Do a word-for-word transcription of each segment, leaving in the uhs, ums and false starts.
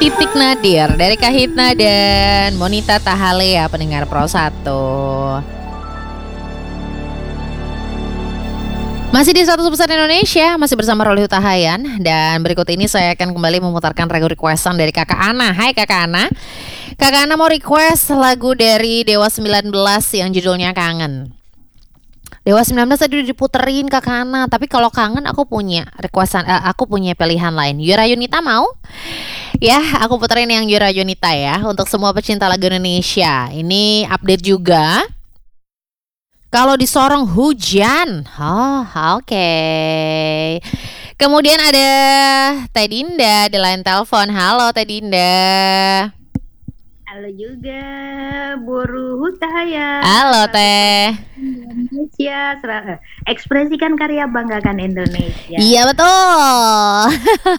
Titik Nadir dari Kahitna dan Monita Tahalea pendengar Pro satu. Masih di seratus persen Indonesia, masih bersama Roli Hutahayan. Dan berikut ini saya akan kembali memutarkan lagu requestan dari Kakak Ana. Hai Kakak Ana. Kakak Ana mau request lagu dari Dewa sembilan belas yang judulnya Kangen. Dewa sembilan belas tadi udah diputerin Kakak Ana, tapi kalau kangen aku punya requestan, uh, aku punya pilihan lain. Yura Yunita mau? Ya, aku puterin yang Yura Yunita ya, untuk semua pecinta lagu Indonesia. Ini update juga. Kalau di Sorong hujan. Oh, oke. Okay. Kemudian ada Teh Dinda di line telepon. Halo Teh Dinda. Halo juga, Buru Hutahayan. Halo Teh. Indonesia, ekspresikan karya, banggakan Indonesia. Iya betul.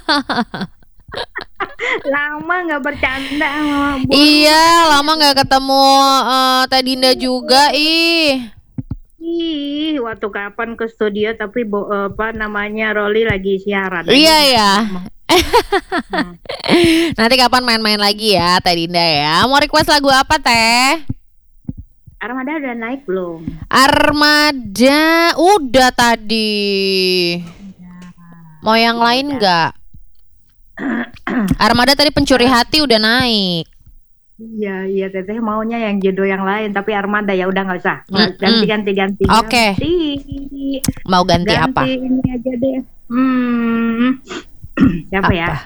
Lama nggak bercanda sama Buru. Iya, lama nggak ketemu uh, Teh Dinda juga, ih. Ih, waktu kapan ke studio tapi bo, apa namanya Roli lagi siaran. Iya ya. Hmm. Nanti kapan main-main lagi ya Teh Dinda ya. Mau request lagu apa Teh? Armada udah naik belum? Armada udah tadi. Mau yang lain nggak? Armada tadi Pencuri Hati udah naik. Iya, iya Teteh maunya yang judul yang lain, tapi Armada ya udah nggak usah. Mm-mm. Ganti-ganti-ganti. Oke. Ganti. Mau ganti, Ganti apa? ini aja deh. Hmm. Siapa Apa? ya?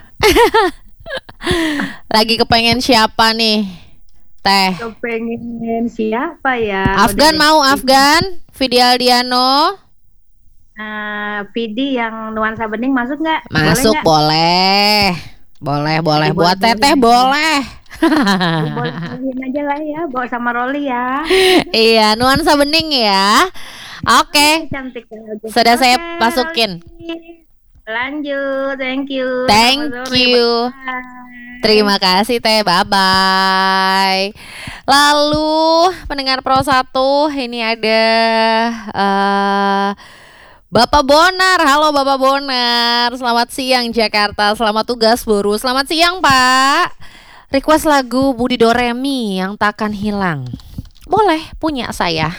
Lagi kepengen siapa nih, Teh? Kepengen siapa ya? Afgan Udah mau deh. Afgan? Vidi Aldiano? Uh, Vidi yang nuansa bening masuk nggak? Masuk boleh. Boleh, boleh. Jadi Buat boleh, Teteh boleh. Bolehin aja lah ya, bawa sama Roli ya. Iya, nuansa bening ya. Oke. Cantik banget. Sudah saya Oke, masukin. Roli. Lanjut, thank you. Thank Selamat sore, you. bye. Terima kasih Teh, bye-bye. Lalu pendengar Pro satu, ini ada uh, Bapak Bonar. Halo Bapak Bonar. Selamat siang Jakarta. Selamat tugas Buru. Selamat siang Pak. Request lagu Budi Doremi yang takkan hilang. Boleh, punya saya.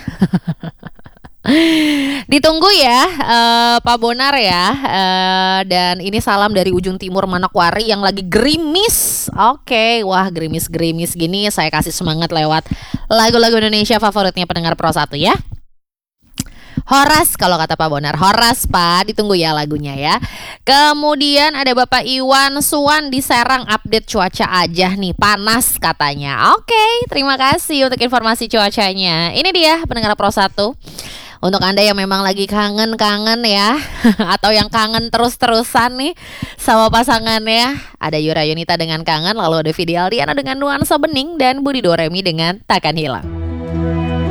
Ditunggu ya uh, Pak Bonar ya. uh, Dan ini salam dari ujung timur Manokwari yang lagi gerimis. Oke, wah gerimis-gerimis gini saya kasih semangat lewat lagu-lagu Indonesia favoritnya pendengar Pro satu ya. Horas kalau kata Pak Bonar. Horas Pak, ditunggu ya lagunya ya. Kemudian ada Bapak Iwan Suwan di Serang, update cuaca aja nih, panas katanya. Oke, terima kasih untuk informasi cuacanya. Ini dia pendengar Pro satu. Untuk Anda yang memang lagi kangen-kangen ya, atau yang kangen terus-terusan nih sama pasangannya, ada Yura Yunita dengan Kangen, lalu ada Vidi Aldiano dengan Nuansa Bening, dan Budi Doremi dengan Takkan Hilang.